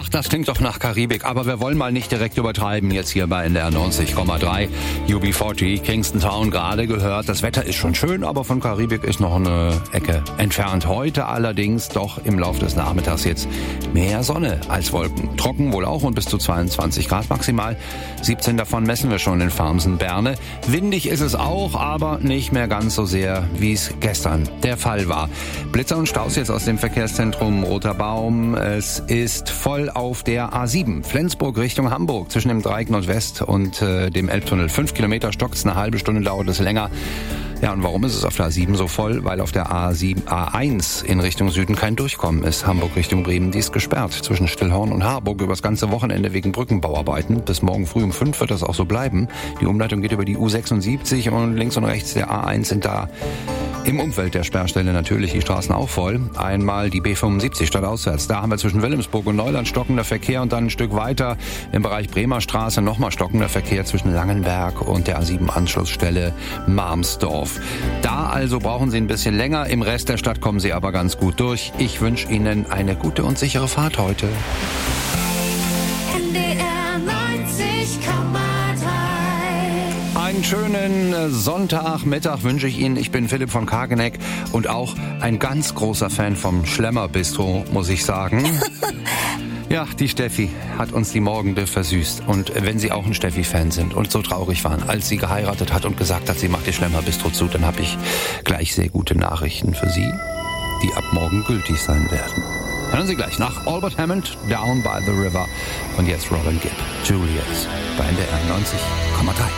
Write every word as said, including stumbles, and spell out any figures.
das klingt doch nach Karibik, aber wir wollen mal nicht direkt übertreiben jetzt hier bei N D R neunzig Komma drei. U B vierzig, Kingston Town gerade gehört. Das Wetter ist schon schön, aber von Karibik ist noch eine Ecke entfernt. Heute allerdings doch im Laufe des Nachmittags jetzt mehr Sonne als Wolken. Trocken wohl auch und bis zu zweiundzwanzig Grad maximal. siebzehn davon messen wir schon in Farmsen-Berne. Windig ist es auch, aber nicht mehr ganz so sehr, wie es gestern der Fall war. Blitzer und Staus jetzt aus dem Verkehrszentrum Roter Baum. Es ist voll auf der A sieben, Flensburg Richtung Hamburg, zwischen dem Dreieck Nordwest und äh, dem Elbtunnel. Fünf Kilometer stockt's, eine halbe Stunde dauert es länger. Ja, und warum ist es auf der A sieben so voll? Weil auf der A sieben, A eins in Richtung Süden kein Durchkommen ist. Hamburg Richtung Bremen, die ist gesperrt zwischen Stillhorn und Harburg übers ganze Wochenende wegen Brückenbauarbeiten. Bis morgen früh um fünf wird das auch so bleiben. Die Umleitung geht über die U sechsundsiebzig und links und rechts der A eins sind da im Umfeld der Sperrstelle natürlich die Straßen auch voll. Einmal die B fünfundsiebzig stadtauswärts. Da haben wir zwischen Wilhelmsburg und Neuland stockender Verkehr und dann ein Stück weiter im Bereich Bremer Straße nochmal stockender Verkehr zwischen Langenberg und der A sieben Anschlussstelle Marmsdorf. Da also brauchen Sie ein bisschen länger. Im Rest der Stadt kommen Sie aber ganz gut durch. Ich wünsche Ihnen eine gute und sichere Fahrt heute. N D R neunzig Komma drei. Einen schönen Sonntagmittag wünsche ich Ihnen. Ich bin Philipp von Kageneck und auch ein ganz großer Fan vom Schlemmer Bistro, muss ich sagen. Ja, die Steffi hat uns die Morgende versüßt. Und wenn Sie auch ein Steffi-Fan sind und so traurig waren, als sie geheiratet hat und gesagt hat, sie macht die Schlemmer Bistro zu, dann habe ich gleich sehr gute Nachrichten für Sie, die ab morgen gültig sein werden. Hören Sie gleich nach Albert Hammond, Down by the River. Und jetzt Robin Gibb, Juliet, bei N D R neunzig Komma drei.